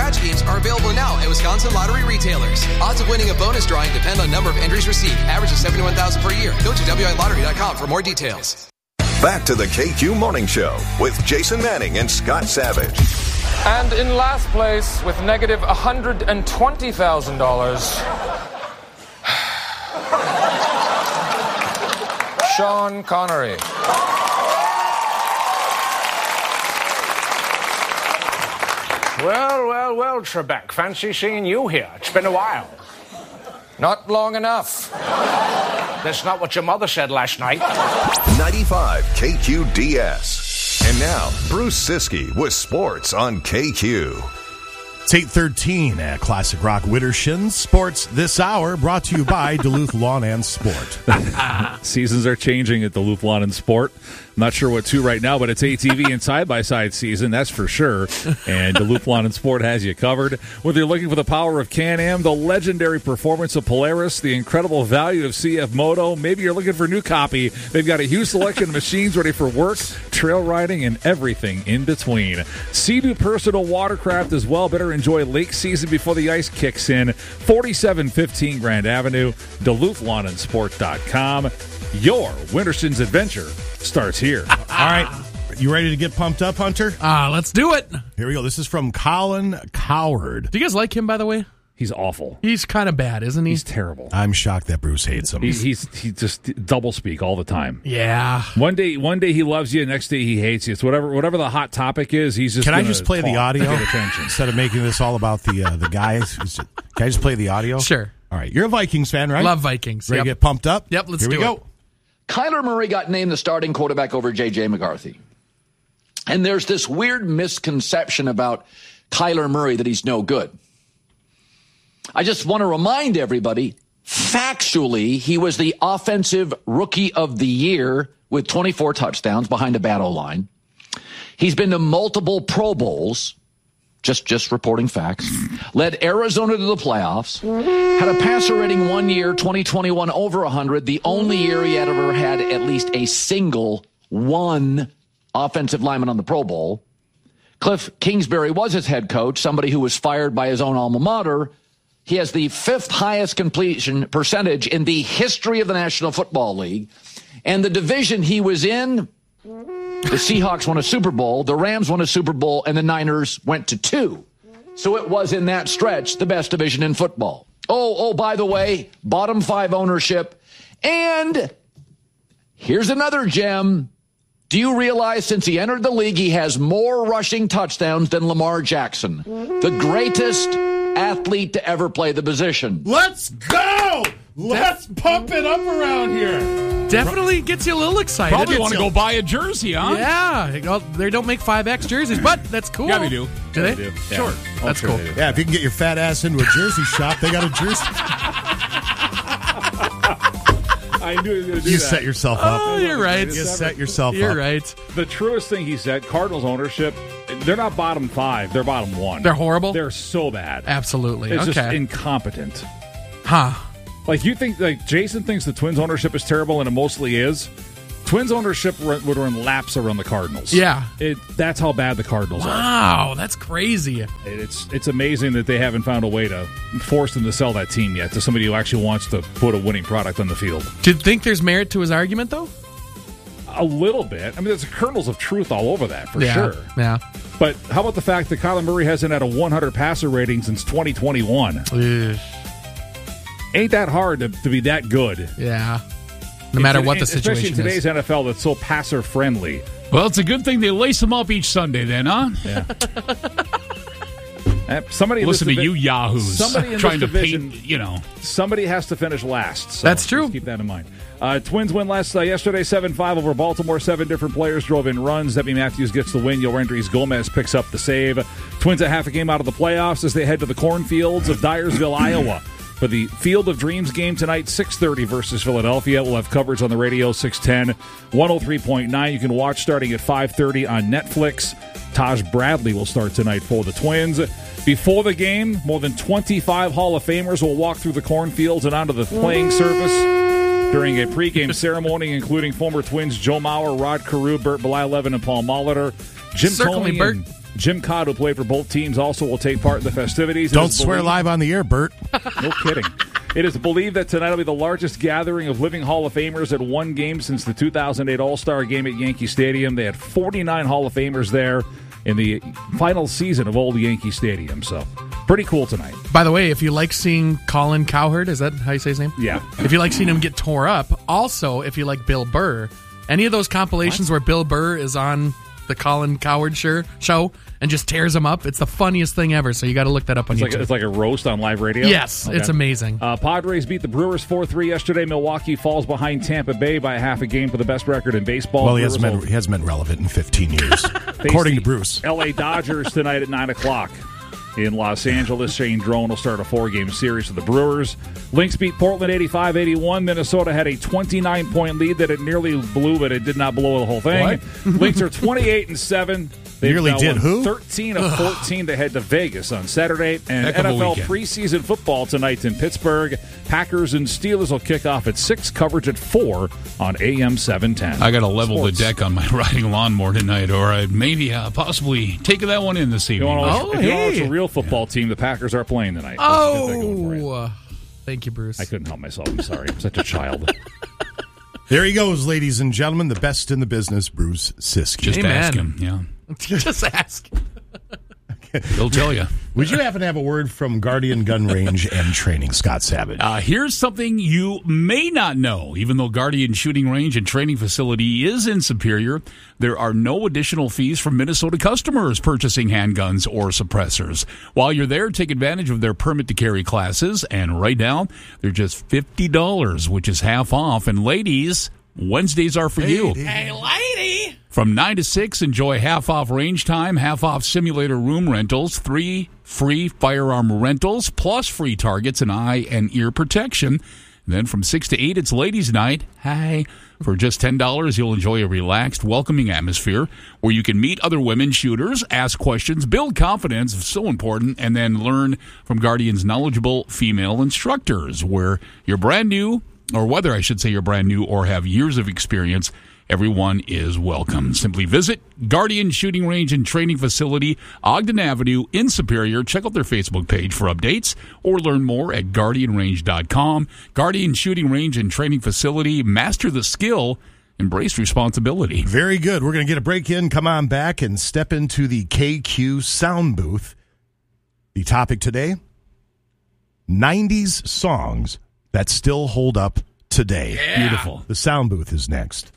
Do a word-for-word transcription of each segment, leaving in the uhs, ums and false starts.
scratch games are available now at Wisconsin Lottery retailers. Odds of winning a bonus drawing depend on number of entries received. Average is seventy-one thousand per year. Go to W I lottery dot com for more details. Back to the K Q Morning Show with Jason Manning and Scott Savage. And in last place with negative one hundred twenty thousand dollars, Sean Connery. Well, well, well, Trebek. Fancy seeing you here. It's been a while. Not long enough. That's not what your mother said last night. ninety-five K Q D S. And now, Bruce Siskey with sports on K Q. It's eight thirteen at Classic Rock Widdershins. Sports this hour brought to you by Duluth Lawn and Sport. Seasons are changing at Duluth Lawn and Sport. I'm not sure what to right now, but it's A T V and side-by-side season, that's for sure. And Duluth Lawn and Sport has you covered. Whether you're looking for the power of Can-Am, the legendary performance of Polaris, the incredible value of C F Moto, maybe you're looking for new copy, they've got a huge selection of machines ready for work, trail riding, and everything in between. Sea-Doo personal watercraft as well. Better enjoy lake season before the ice kicks in. forty-seven fifteen Grand Avenue, Duluth Lawn and Sport dot com. Your Winterson's adventure starts here. All right. You ready to get pumped up, Hunter? Ah, uh, let's do it. Here we go. This is from Colin Coward. Do you guys like him, by the way? He's awful. He's kind of bad, isn't he? He's terrible. I'm shocked that Bruce hates him. He's, he's he just double speak all the time. Yeah. One day, one day he loves you, next day he hates you. It's whatever, whatever the hot topic is. He's just. Can I just play talk, the audio get attention instead of making this all about the uh, the guys? Can I just play the audio? Sure. All right. You're a Vikings fan, right? Love Vikings. Ready yep. to get pumped up? Yep. Let's Here do we go. it. Kyler Murray got named the starting quarterback over J J. McCarthy. And there's this weird misconception about Kyler Murray that he's no good. I just want to remind everybody, factually, he was the offensive rookie of the year with twenty-four touchdowns behind a bad O-line. He's been to multiple Pro Bowls, just, just reporting facts, led Arizona to the playoffs, had a passer rating one year, twenty twenty-one, over one hundred, the only year he had ever had at least a single one offensive lineman on the Pro Bowl. Cliff Kingsbury was his head coach, somebody who was fired by his own alma mater. He has the fifth highest completion percentage in the history of the National Football League. And the division he was in, the Seahawks won a Super Bowl, the Rams won a Super Bowl, and the Niners went to two. So it was, in that stretch, the best division in football. Oh, oh, by the way, bottom five ownership. And here's another gem. Do you realize since he entered the league, he has more rushing touchdowns than Lamar Jackson, the greatest athlete to ever play the position? Let's go! Let's pump it up around here. Definitely gets you a little excited. Probably want to go buy a jersey, huh? Yeah. They don't make five X jerseys, but that's cool. Yeah, they do. Do they? They do. Yeah. Sure. Oh, That's sure cool. they do. Yeah, if you can get your fat ass into a jersey shop, they got a jersey. I knew he was going to do You that. set yourself up. Oh, you're right. You set yourself You're up. right. The truest thing he said, Cardinals ownership, they're not bottom five, they're bottom one. They're horrible? They're so bad. Absolutely. It's okay. just incompetent. Huh. Like, you think, like, Jason thinks the Twins ownership is terrible, and it mostly is. Twins ownership run, would run laps around the Cardinals. Yeah. It, that's how bad the Cardinals are. Wow, that's crazy. It's it's amazing that they haven't found a way to force them to sell that team yet to somebody who actually wants to put a winning product on the field. Do you think there's merit to his argument, though? A little bit. I mean, there's kernels of truth all over that, for yeah. sure. Yeah. But how about the fact that Kyler Murray hasn't had a one hundred passer rating since twenty twenty-one? Ugh. Ain't that hard to, to be that good? Yeah. No matter In- what the in- situation Especially in today's is. N F L that's so passer-friendly. Well, it's a good thing they lace them up each Sunday then, huh? Yeah. Uh, somebody in Listen this to divi- you yahoos somebody in trying this to division, paint, you know. Somebody has to finish last. So That's true. Keep that in mind. Uh, Twins win last uh, yesterday, seven five over Baltimore. Seven different players drove in runs. Debbie Matthews gets the win. Yoendrys Gomez picks up the save. Twins a half a game out of the playoffs as they head to the cornfields of Dyersville, Iowa. For the Field of Dreams game tonight, six thirty versus Philadelphia. We'll have coverage on the radio, six ten, one oh three point nine. You can watch starting at five thirty on Netflix. Taj Bradley will start tonight for the Twins. Before the game, more than twenty-five Hall of Famers will walk through the cornfields and onto the playing surface during a pregame ceremony, including former Twins Joe Mauer, Rod Carew, Bert Blyleven, and Paul Molitor. Jim Circle Thome me, Bert. and Jim Codd, who played for both teams, also will take part in the festivities. Don't swear believed- live on the air, Bert. No kidding. It is believed that tonight will be the largest gathering of living Hall of Famers at one game since the two thousand eight All-Star Game at Yankee Stadium. They had forty-nine Hall of Famers there in the final season of old Yankee Stadium. So, pretty cool tonight. By the way, if you like seeing Colin Cowherd, is that how you say his name? Yeah. If you like seeing him get tore up, also, if you like Bill Burr, any of those compilations what? where Bill Burr is on the Colin Cowherd show and just tears him up, it's the funniest thing ever, so you got to look that up on it's YouTube. Like, it's like a roast on live radio? Yes, okay. It's amazing. Uh, Padres beat the Brewers four three yesterday. Milwaukee falls behind Tampa Bay by a half a game for the best record in baseball. Well, he hasn't, been, he hasn't been relevant in fifteen years, according to Bruce. L A Dodgers tonight at nine o'clock. In Los Angeles, Shane Drone will start a four-game series for the Brewers. Lynx beat Portland eighty-five eighty-one. Minnesota had a twenty-nine point lead that it nearly blew, but it did not blow the whole thing. Lynx are twenty-eight and seven. They nearly did who? thirteen of fourteen. They head to Vegas on Saturday. And Heck N F L weekend. preseason football tonight in Pittsburgh. Packers and Steelers will kick off at six. Coverage at four on A M seven ten. I got to level Sports. the deck on my riding lawnmower tonight, or I'd maybe uh, possibly take that one in this If you evening. want to watch, Oh, if you want to watch hey. a real football team, the Packers are playing tonight. That's a good thing going for you. Oh, thank you, Bruce. I couldn't help myself. I'm sorry. I'm such a child. There he goes, ladies and gentlemen, the best in the business, Bruce Siskey. Just Amen. ask him. Yeah, Just ask. he'll tell you. Would you happen to have a word from Guardian Gun Range and Training, Scott Savage? Uh, here's something you may not know. Even though Guardian Shooting Range and Training Facility is in Superior, there are no additional fees for Minnesota customers purchasing handguns or suppressors. While you're there, take advantage of their permit to carry classes. And right now, they're just fifty dollars, which is half off. And ladies, Wednesdays are for you. Hey, lady! From nine to six, enjoy half-off range time, half-off simulator room rentals, three free firearm rentals, plus free targets and eye and ear protection. Then from six to eight, it's ladies' night. Hi. For just ten dollars, you'll enjoy a relaxed, welcoming atmosphere where you can meet other women shooters, ask questions, build confidence, so important, and then learn from Guardian's knowledgeable female instructors, where you're brand new, or whether I should say you're brand new or have years of experience, everyone is welcome. Simply visit Guardian Shooting Range and Training Facility, Ogden Avenue in Superior. Check out their Facebook page for updates or learn more at guardian range dot com. Guardian Shooting Range and Training Facility. Master the skill. Embrace responsibility. Very good. We're going to get a break in, come on back, and step into the K Q sound booth. The topic today, nineties songs that still hold up today. Yeah. Beautiful. The sound booth is next.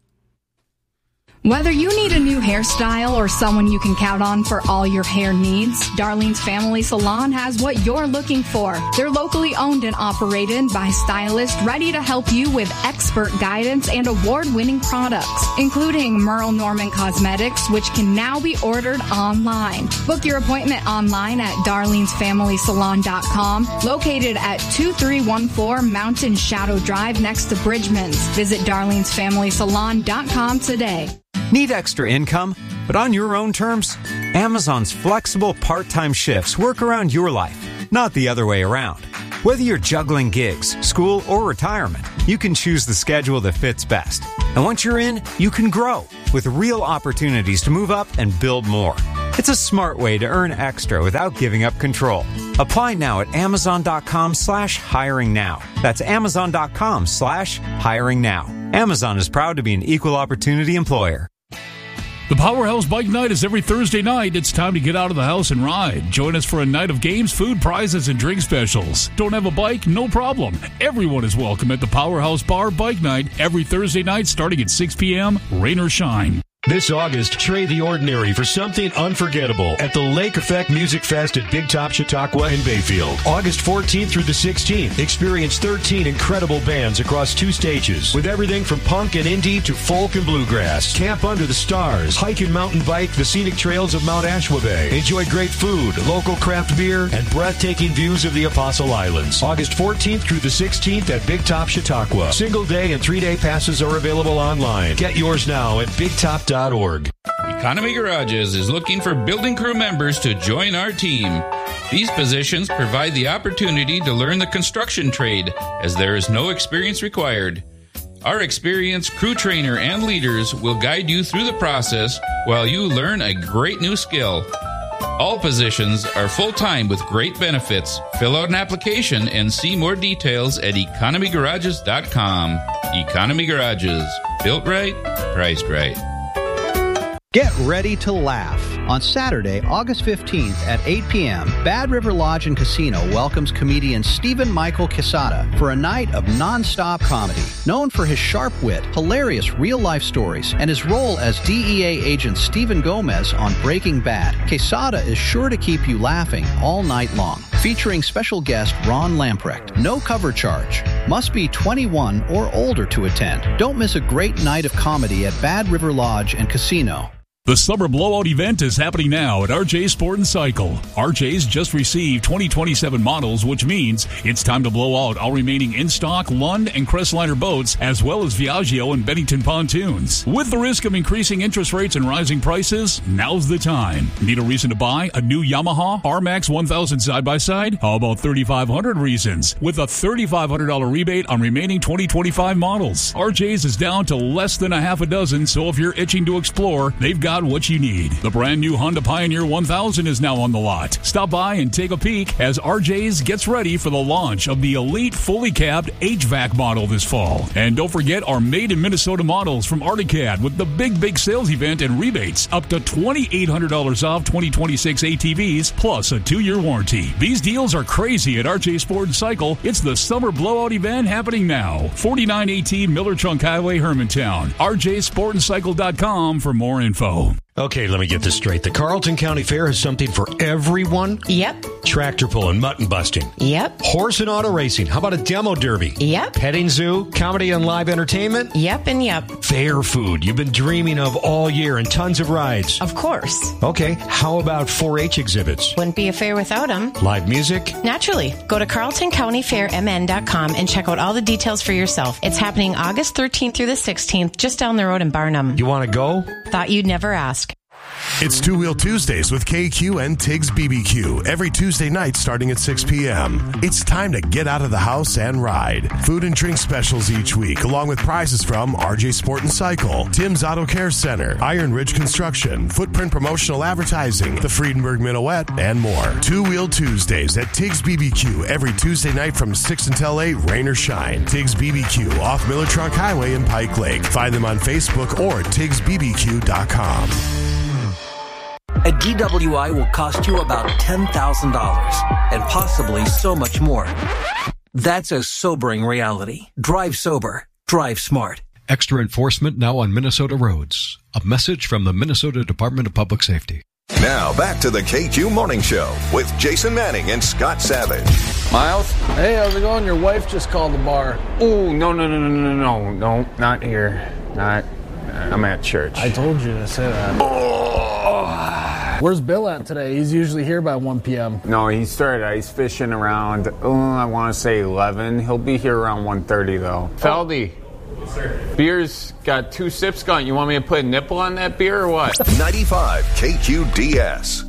Whether you need a new hairstyle or someone you can count on for all your hair needs, Darlene's Family Salon has what you're looking for. They're locally owned and operated by stylists ready to help you with expert guidance and award-winning products, including Merle Norman Cosmetics, which can now be ordered online. Book your appointment online at darlene's family salon dot com, located at two three one four Mountain Shadow Drive next to Bridgman's. Visit darlene's family salon dot com today. Need extra income, but on your own terms? Amazon's flexible part-time shifts work around your life, not the other way around. Whether you're juggling gigs, school, or retirement, you can choose the schedule that fits best. And once you're in, you can grow with real opportunities to move up and build more. It's a smart way to earn extra without giving up control. Apply now at amazon.com slash hiring now. That's amazon.com slash hiring now. Amazon is proud to be an equal opportunity employer. The Powerhouse Bike Night is every Thursday night. It's time to get out of the house and ride. Join us for a night of games, food, prizes, and drink specials. Don't have a bike? No problem. Everyone is welcome at the Powerhouse Bar Bike Night every Thursday night starting at six p.m., rain or shine. This August, trade the ordinary for something unforgettable at the Lake Effect Music Fest at Big Top Chautauqua in Bayfield. August fourteenth through the sixteenth, experience thirteen incredible bands across two stages with everything from punk and indie to folk and bluegrass. Camp under the stars, hike and mountain bike the scenic trails of Mount Ashwaubenon. Enjoy great food, local craft beer, and breathtaking views of the Apostle Islands. August fourteenth through the sixteenth at Big Top Chautauqua. Single day and three day passes are available online. Get yours now at big top dot org. Economy Garages is looking for building crew members to join our team. These positions provide the opportunity to learn the construction trade, as there is no experience required. Our experienced crew trainer and leaders will guide you through the process while you learn a great new skill. All positions are full-time with great benefits. Fill out an application and see more details at economy garages dot com. Economy Garages. Built right, priced right. Get ready to laugh. On Saturday, August fifteenth at eight p.m., Bad River Lodge and Casino welcomes comedian Stephen Michael Quesada for a night of non-stop comedy. Known for his sharp wit, hilarious real-life stories, and his role as D E A agent Stephen Gomez on Breaking Bad, Quesada is sure to keep you laughing all night long. Featuring special guest Ron Lamprecht. No cover charge. Must be twenty-one or older to attend. Don't miss a great night of comedy at Bad River Lodge and Casino. The Summer Blowout event is happening now at R J Sport and Cycle. R J's just received twenty twenty-seven models, which means it's time to blow out all remaining in-stock Lund and Crestliner boats, as well as Viaggio and Bennington pontoons. With the risk of increasing interest rates and rising prices, now's the time. Need a reason to buy a new Yamaha R MAX one thousand side-by-side? How about thirty-five hundred reasons? With a thirty-five hundred dollars rebate on remaining twenty twenty-five models. R J's is down to less than a half a dozen, so if you're itching to explore, they've got what you need. The brand new Honda Pioneer one thousand is now on the lot. Stop by and take a peek as R J's gets ready for the launch of the elite fully cabbed H V A C model this fall. And don't forget our made in Minnesota models from Articad with the big, big sales event and rebates up to twenty-eight hundred dollars off twenty twenty-six A T Vs plus a two-year warranty. These deals are crazy at R J Sport and Cycle. It's the Summer Blowout event happening now. forty-nine eighteen Miller Trunk Highway, Hermantown. R J sport and cycle dot com for more info. Okay, let me get this straight. The Carlton County Fair has something for everyone? Yep. Tractor pulling, mutton busting. Yep. Horse and auto racing. How about a demo derby? Yep. Petting zoo, comedy and live entertainment? Yep and yep. Fair food you've been dreaming of all year and tons of rides. Of course. Okay, how about four H exhibits? Wouldn't be a fair without them. Live music? Naturally. Go to carlton county fair m n dot com and check out all the details for yourself. It's happening August thirteenth through the sixteenth, just down the road in Barnum. You want to go? Thought you'd never ask. It's Two Wheel Tuesdays with K Q and Tiggs B B Q every Tuesday night starting at six p.m. It's time to get out of the house and ride. Food and drink specials each week, along with prizes from R J Sport and Cycle, Tim's Auto Care Center, Iron Ridge Construction, Footprint Promotional Advertising, the Friedenberg Minuet, and more. Two Wheel Tuesdays at Tiggs B B Q every Tuesday night from six until eight, rain or shine. Tiggs B B Q off Miller Trunk Highway in Pike Lake. Find them on Facebook or tiggs b b q dot com. A D W I will cost you about ten thousand dollars, and possibly so much more. That's a sobering reality. Drive sober. Drive smart. Extra enforcement now on Minnesota roads. A message from the Minnesota Department of Public Safety. Now back to the K Q Morning Show with Jason Manning and Scott Savage. Miles? Hey, how's it going? Your wife just called the bar. Oh, no, no, no, no, no, no, no, not here. Not, I'm at church. I told you to say that. Oh. Where's Bill at today? He's usually here by one p.m. No, he started ice fishing around, oh, I want to say eleven. He'll be here around one thirty, though. Oh. Feldy. Yes, sir. Beer's got two sips gone. You want me to put a nipple on that beer or what? ninety-five K Q D S.